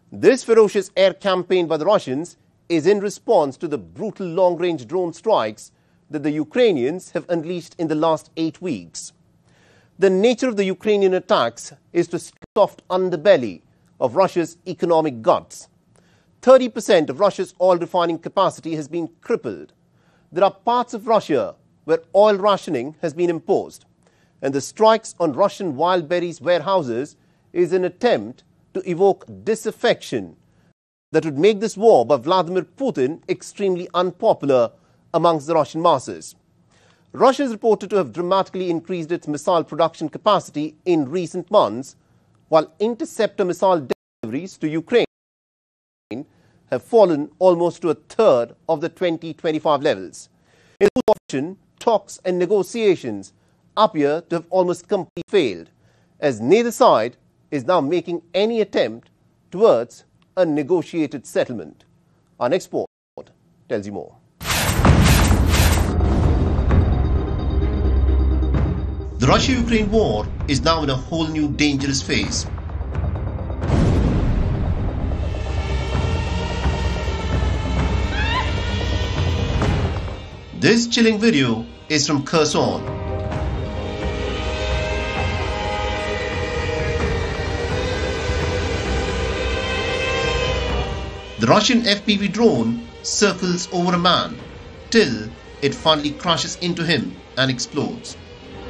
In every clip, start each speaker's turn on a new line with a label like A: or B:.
A: This ferocious air campaign by the Russians is in response to the brutal long-range drone strikes that the Ukrainians have unleashed in the last 8 weeks. The nature of the Ukrainian attacks is to soft underbelly of Russia's economic guts. 30% of Russia's oil refining capacity has been crippled. There are parts of Russia where oil rationing has been imposed, and the strikes on Russian Wildberries warehouses is an attempt to evoke disaffection that would make this war by Vladimir Putin extremely unpopular amongst the Russian masses. Russia is reported to have dramatically increased its missile production capacity in recent months, while interceptor missile deliveries to Ukraine have fallen almost to a third of the 2025 levels. In this option, talks and negotiations appear to have almost completely failed, as neither side is now making any attempt towards a negotiated settlement. Our next report tells you more.
B: The Russia-Ukraine war is now in a whole new dangerous phase. This chilling video is from Kherson. The Russian FPV drone circles over a man till it finally crashes into him and explodes.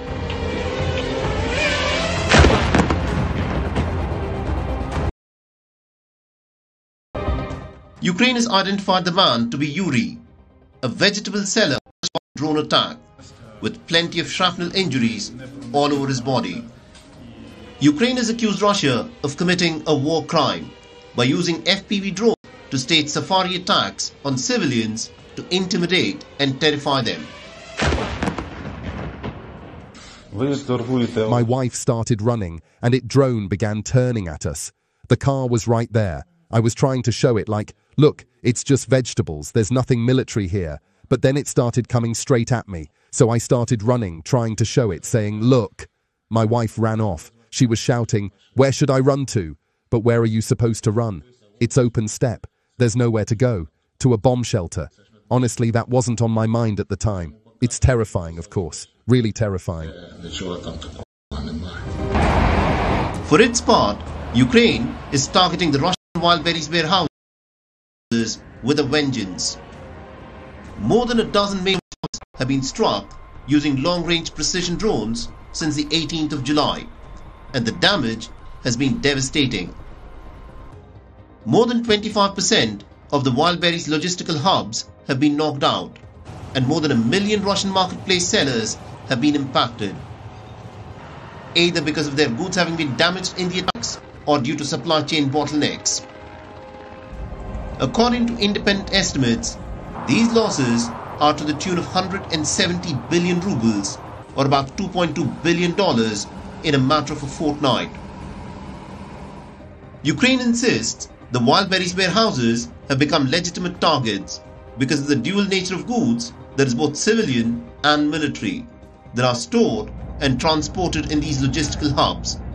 B: Ukraine has identified the man to be Yuri, a vegetable seller drone attack with plenty of shrapnel injuries all over his body. Ukraine has accused Russia of committing a war crime by using FPV drones to stage safari attacks on civilians to intimidate and terrify them.
C: My wife started running and its drone began turning at us. The car was right there. I was trying to show it like, look, it's just vegetables, there's nothing military here. But then it started coming straight at me. So I started running, trying to show it, saying, look. My wife ran off. She was shouting, where should I run to? But where are you supposed to run? It's open steppe. There's nowhere to go. To a bomb shelter. Honestly, that wasn't on my mind at the time. It's terrifying, of course. Really terrifying.
B: For its part, Ukraine is targeting the Russian Wildberries warehouses with a vengeance. More than a dozen main warehouses have been struck using long-range precision drones since the 18th of July, and the damage has been devastating. More than 25% of the Wildberries logistical hubs have been knocked out, and more than 1 million Russian marketplace sellers have been impacted, either because of their goods having been damaged in the attacks or due to supply chain bottlenecks. According to independent estimates, these losses are to the tune of 170 billion rubles, or about $2.2 billion in a matter of a fortnight. Ukraine insists the Wildberries warehouses have become legitimate targets because of the dual nature of goods that is both civilian and military that are stored and transported in these logistical hubs.